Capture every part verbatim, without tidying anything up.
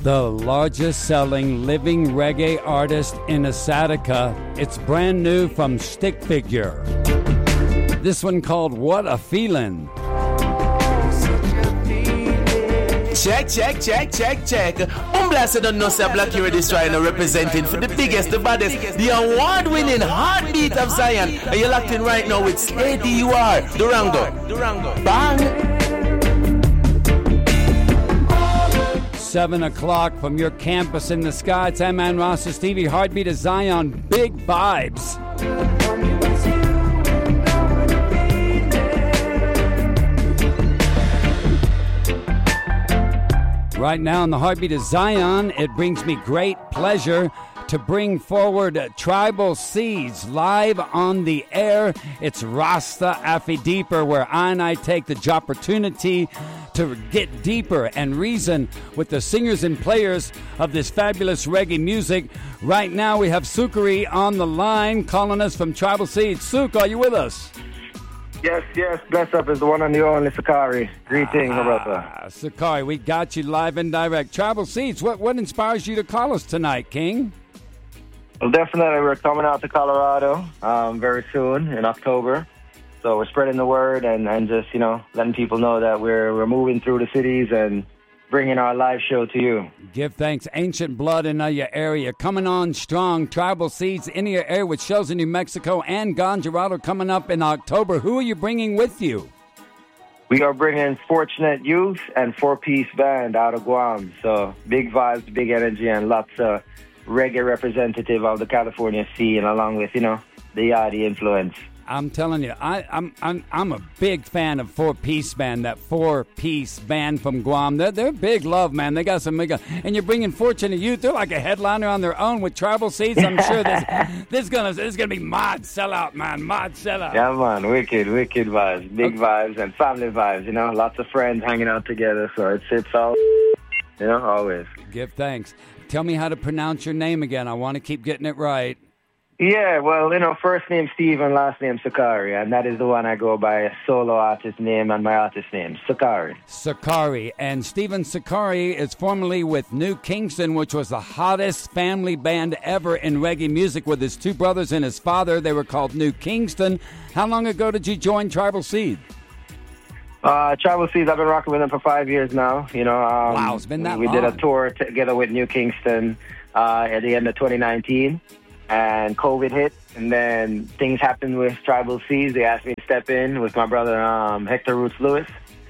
The largest selling living reggae artist in Asatica. It's brand new from Stick Figure. This one called What a Feeling. Check, check, check, check, check. Umblasa don't know say Black Hero Destroyer representing for the biggest, the baddest, the award-winning heartbeat of Zion. And you're locked in right now with Slay D U R, Durango. Durango. Bang. Seven o'clock from your campus in the sky. It's M-Man Rasta Stevie, Heartbeat of Zion, big vibes. Right now in the Heartbeat of Zion, it brings me great pleasure to bring forward Tribal Seeds live on the air. It's Rasta Afi Deeper, where I and I take the opportunity to get deeper and reason with the singers and players of this fabulous reggae music. Right now we have Sukari on the line calling us from Tribal Seeds. Suk, are you with us? Yes, yes. Bless up is the one and the only Sakari. Greetings, ah, brother. Sakari, we got you live and direct. Tribal Seeds, what, what inspires you to call us tonight, King? Well, definitely we're coming out to Colorado um, very soon in October. So we're spreading the word and, and just, you know, letting people know that we're we're moving through the cities and bringing our live show to you. Give thanks. Ancient Blood in your area. Coming on strong. Tribal Seeds in your area with shows in New Mexico and Gonjarado coming up in October. Who are you bringing with you? We are bringing Fortunate Youth and Four-Piece Band out of Guam. So big vibes, big energy, and lots of reggae representative of the California scene, along with, you know, the Yardie influence. I'm telling you, I, I'm I'm I'm a big fan of Four Piece Band, that Four Piece Band from Guam. They're, they're big love, man. They got some big, and you're bringing Fortunate Youth. They're like a headliner on their own with Tribal Seeds. I'm sure this this is gonna this is gonna be mod sellout, man. Mod sellout. Yeah, man. Wicked, wicked vibes, big okay. vibes, and family vibes. You know, lots of friends hanging out together. So it's it's all, you know, always. Give thanks. Tell me how to pronounce your name again. I want to keep getting it right. Yeah, well, you know, first name Steve and last name Sakari, and that is the one I go by, a solo artist name and my artist name, Sakari. Sakari. And Stephen Sakari is formerly with New Kingston, which was the hottest family band ever in reggae music with his two brothers and his father. They were called New Kingston. How long ago did you join Tribal Seed? Uh, Tribal Seeds, I've been rocking with them for five years now. You know, um, wow, it's been that we long. We did a tour together with New Kingston uh, at the end of twenty nineteen. And COVID hit, and then things happened with Tribal Seeds. They asked me to step in with my brother, um, Hector Roots Lewis,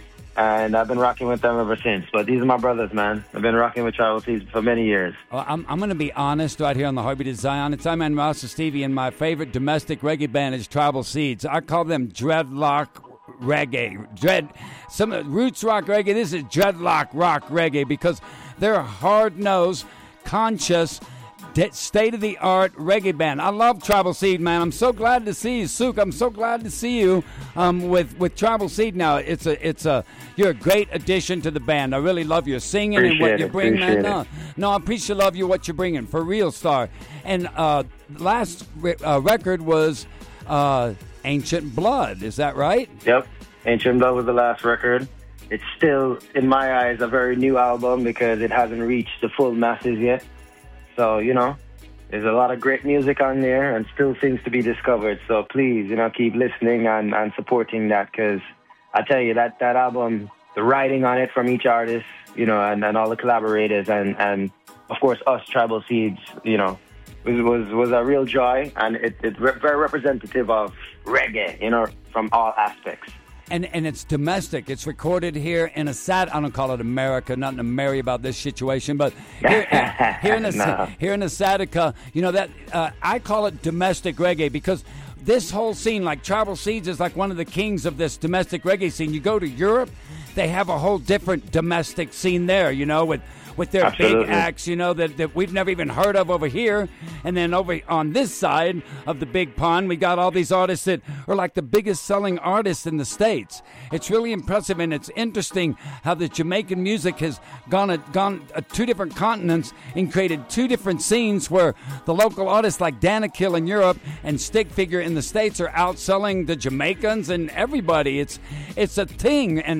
and I've been rocking with them ever since. But these are my brothers, man. I've been rocking with Tribal Seeds for many years. Well, I'm, I'm going to be honest right here on the Heartbeat of Zion. It's I'm Rasta Stevie, and my favorite domestic reggae band is Tribal Seeds. I call them dreadlock reggae. Dread, some roots rock reggae. This is dreadlock rock reggae because they're hard-nosed, conscious, state-of-the-art reggae band. I love Tribal Seed, man. I'm so glad to see you, Suk. I'm so glad to see you um, with with Tribal Seed now. It's a it's a you're a great addition to the band. I really love your singing appreciate and what you bring, man. It. No, no, I appreciate love you what you're bringing for real, Star. And uh, last re- uh, record was uh, Ancient Blood. Is that right? Yep, Ancient Blood was the last record. It's still, in my eyes, a very new album because it hasn't reached the full masses yet. So, you know, there's a lot of great music on there and still things to be discovered. So please, you know, keep listening and, and supporting that because I tell you, that, that album, the writing on it from each artist, you know, and, and all the collaborators and, and, of course, us, Tribal Seeds, you know, was was, was a real joy. And it, it's re- very representative of reggae, you know, from all aspects. And and it's domestic. It's recorded here in a sat. I don't call it America. Nothing to marry about this situation, but here, here in a no. here in Asatica, you know that uh, I call it domestic reggae because this whole scene, like Tribal Seeds, is like one of the kings of this domestic reggae scene. You go to Europe, they have a whole different domestic scene there. You know, with. with their Absolutely. big acts, you know, that, that we've never even heard of over here. And then over on this side of the big pond, we got all these artists that are like the biggest selling artists in the States. It's really impressive, and it's interesting how the Jamaican music has gone a, gone a, two different continents and created two different scenes where the local artists like Danikil in Europe and Stick Figure in the States are outselling the Jamaicans and everybody. It's it's a thing, and everyone in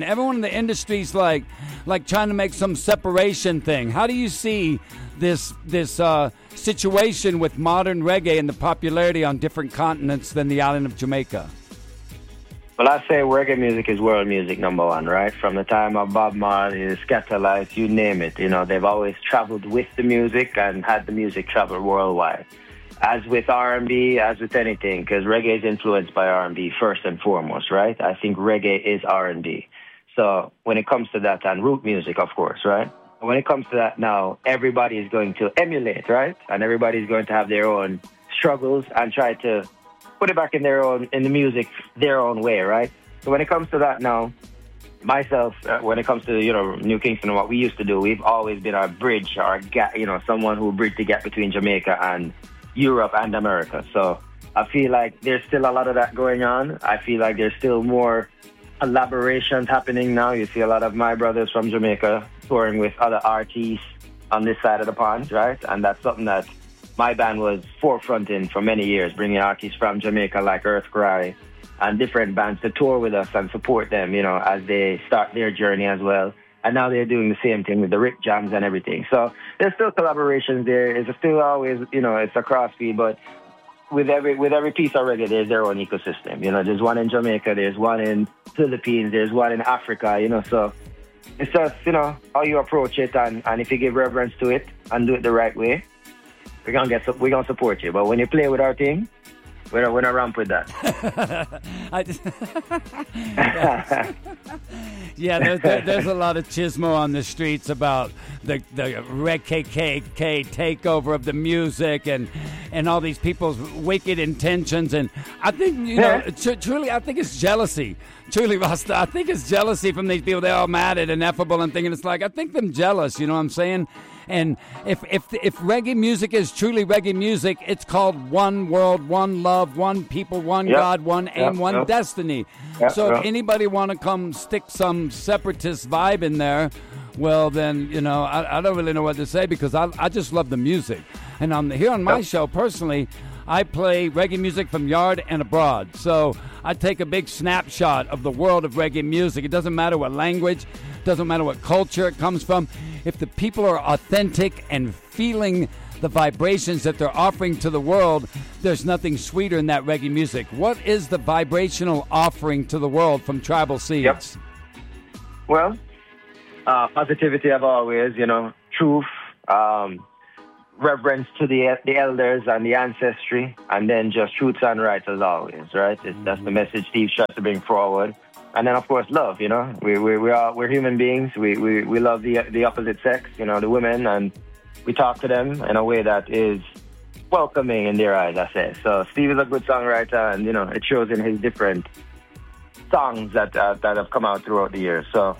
the industry's like like trying to make some separation thing. How do you see this this uh, situation with modern reggae and the popularity on different continents than the island of Jamaica? Well, I say reggae music is world music, number one, right? From the time of Bob Marley, Scatterlights, you name it. You know, they've always traveled with the music and had the music travel worldwide. As with R and B, as with anything, because reggae is influenced by R and B first and foremost, right? I think reggae is R and B. So when it comes to that, and root music, of course, right? When it comes to that now, everybody is going to emulate, right? And everybody's going to have their own struggles and try to put it back in their own, in the music, their own way, right? So when it comes to that now, myself, uh, when it comes to, you know, New Kingston and what we used to do, we've always been our bridge, our gap, you know, someone who bridged the gap between Jamaica and Europe and America. So I feel like there's still a lot of that going on. I feel like there's still more collaborations happening now. You see a lot of my brothers from Jamaica touring with other artists on this side of the pond, right? And that's something that my band was forefronting for many years, bringing artists from Jamaica like Earth Cry and different bands to tour with us and support them, you know, as they start their journey as well. And now they're doing the same thing with the Rick Jams and everything. So there's still collaborations there. It's still always, you know, it's a crossfeed, but with every with every piece of reggae, there's their own ecosystem. You know, there's one in Jamaica, there's one in Philippines, there's one in Africa, you know, so it's just, you know, how you approach it, and, and if you give reverence to it and do it the right way, we're gonna get we're gonna support you. But when you play with our thing, we're not, we're not ramp with that. I just, yeah, yeah there, there, there's a lot of chismo on the streets about the the Red K K K takeover of the music and and all these people's wicked intentions. And I think, you know, tr- truly, I think it's jealousy. Truly, Rasta, I think it's jealousy from these people. They're all mad and ineffable and thinking it's like, I think them jealous, you know what I'm saying? And if if if reggae music is truly reggae music, it's called one world, one love, one people, one yep. God, one aim, yep. one yep. destiny. Yep. So yep. if anybody want to come stick some separatist vibe in there, well, then, you know, I, I don't really know what to say, because I I just love the music. And on the, here on my yep. show, personally, I play reggae music from yard and abroad. So I take a big snapshot of the world of reggae music. It doesn't matter what language, doesn't matter what culture it comes from. If the people are authentic and feeling the vibrations that they're offering to the world, there's nothing sweeter in that reggae music. What is the vibrational offering to the world from Tribal Seeds? Yep. Well, uh, positivity of always, you know, truth, um, reverence to the the elders and the ancestry, and then just truths and rights as always, right? It's, that's the message Steve tries to bring forward. And then, of course, love, you know. We, we, we are, we're human beings. We, we, we love the the opposite sex, you know, the women, and we talk to them in a way that is welcoming in their eyes, I say. So Steve is a good songwriter, and, you know, it shows in his different songs that, uh, that have come out throughout the years. So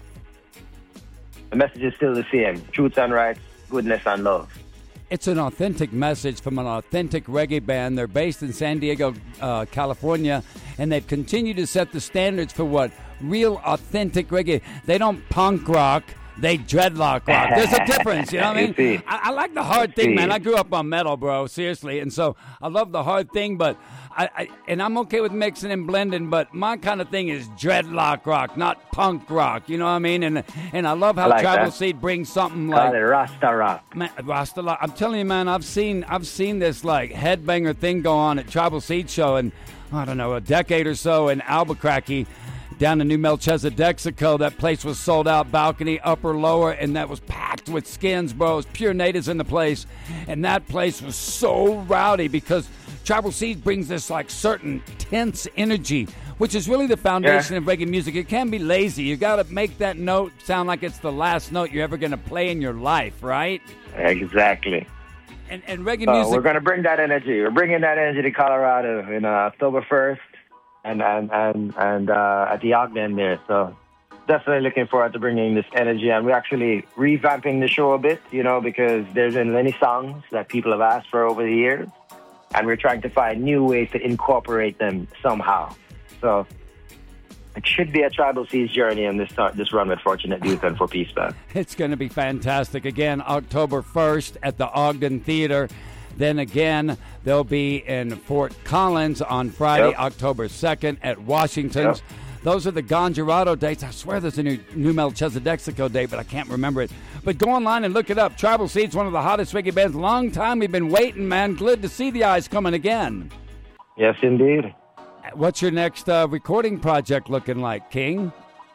the message is still the same: truths and rights, goodness and love. It's an authentic message from an authentic reggae band. They're based in San Diego, uh, California, and they've continued to set the standards for what real authentic reggae. They don't punk rock, they dreadlock rock. There's a difference, you know what I mean? I, I like the hard thing, man. I grew up on metal, bro, seriously, and so I love the hard thing, but I, I and I'm okay with mixing and blending, but my kind of thing is dreadlock rock, not punk rock, you know what I mean? And and I love how like Tribal that. Seed brings something Call like it Rasta rock. Man, Rasta rock. I'm telling you, man, I've seen I've seen this like headbanger thing go on at Tribal Seed show in, I don't know, a decade or so in Albuquerque, down in New Melchizedek. That place was sold out, balcony, upper, lower, and that was packed with skins, bro. It was pure natives in the place, and that place was so rowdy because Tribal Seed brings this like certain tense energy, which is really the foundation yeah. of reggae music. It can be lazy. You got to make that note sound like it's the last note you're ever going to play in your life, right? Exactly. And, and reggae so music. We're going to bring that energy. We're bringing that energy to Colorado in uh, October first, and and and and uh, at the Ogden there. So definitely looking forward to bringing this energy, and we're actually revamping the show a bit, you know, because there's been many songs that people have asked for over the years, and we're trying to find new ways to incorporate them somehow. So it should be a Tribal Seeds journey in this start, this run with Fortunate Youth and For Peace Band. It's going to be fantastic. Again, October first at the Ogden Theater. Then again, they'll be in Fort Collins on Friday, yep. October second at Washington's. Yep. Those are the Gonjurado dates. I swear there's a new, new Melchizedexico date, but I can't remember it. But go online and look it up. Tribal Seeds, one of the hottest reggae bands. Long time we've been waiting, man. Glad to see the eyes coming again. Yes, indeed. What's your next uh, recording project looking like, King?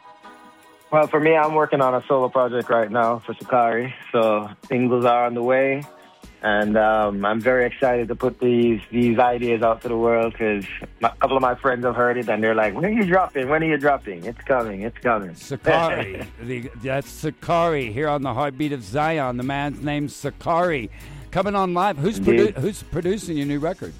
Well, for me, I'm working on a solo project right now for Sakari. So singles are on the way. And um, I'm very excited to put these these ideas out to the world because a couple of my friends have heard it and they're like, when are you dropping? When are you dropping? It's coming. It's coming. Sakari. the, that's Sakari here on the Heartbeat of Zion. The man's name's Sakari. Coming on live. Who's, produ- who's producing your new record?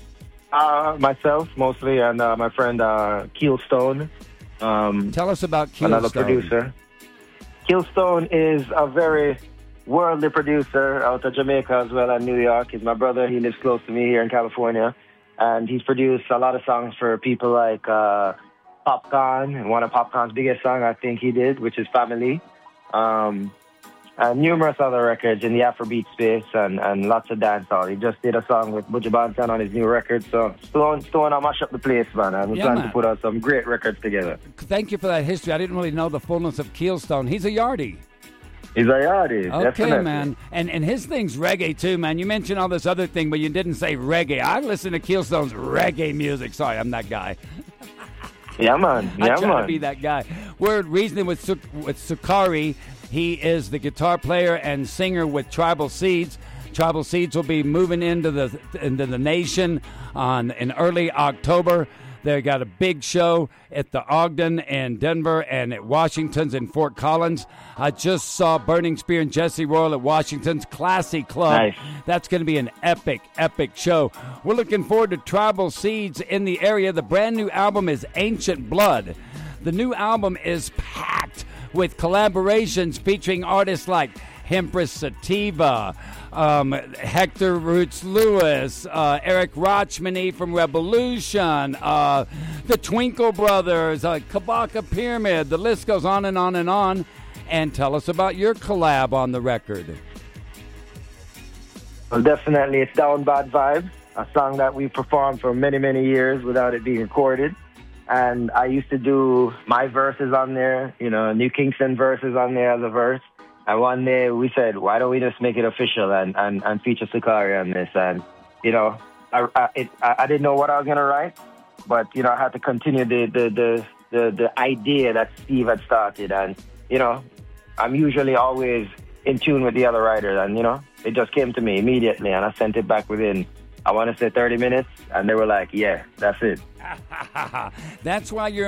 Uh, myself, mostly, and uh, my friend uh, Keelstone. Um, Tell us about Keelstone. Another producer. Keelstone is a very worldly producer out of Jamaica as well and New York. He's my brother. He lives close to me here in California. And he's produced a lot of songs for people like uh, Popcorn, and one of Popcorn's biggest songs I think he did, which is Family. Um, and numerous other records in the Afrobeat space and, and lots of dancehall. He just did a song with Buju Banton on his new record. So Stone, Stone, I mash up the place, man. I'm yeah, trying man. to put out some great records together. Thank you for that history. I didn't really know the fullness of Keelstone. He's a yardie. He's a yardie, okay, definitely. man. And and his thing's reggae, too, man. You mentioned all this other thing, but you didn't say reggae. I listen to Keelstone's reggae music. Sorry, I'm that guy. Yeah, man. Yeah, I try man. to be that guy. We're reasoning with, Suk- with Sakari. He is the guitar player and singer with Tribal Seeds. Tribal Seeds will be moving into the into the nation on in early October. They got a big show at the Ogden in Denver and at Washington's in Fort Collins. I just saw Burning Spear and Jesse Royal at Washington's Classy Club. Nice. That's going to be an epic, epic show. We're looking forward to Tribal Seeds in the area. The brand new album is Ancient Blood. The new album is packed with collaborations featuring artists like Empress Sativa, um, Hector Roots Lewis, uh, Eric Rochmany from Revolution, uh, the Twinkle Brothers, uh, Kabaka Pyramid. The list goes on and on and on. And tell us about your collab on the record. Well, definitely, it's Down Bad Vibes, a song that we performed for many, many years without it being recorded. And I used to do my verses on there, you know, New Kingston verses on there as a verse. And one day we said, why don't we just make it official and, and, and feature Sakari on this? And, you know, I, I, it, I didn't know what I was going to write, but, you know, I had to continue the, the, the, the, the idea that Steve had started. And, you know, I'm usually always in tune with the other writers. And, you know, it just came to me immediately. And I sent it back within, I want to say thirty minutes. And they were like, yeah, that's it. That's why you're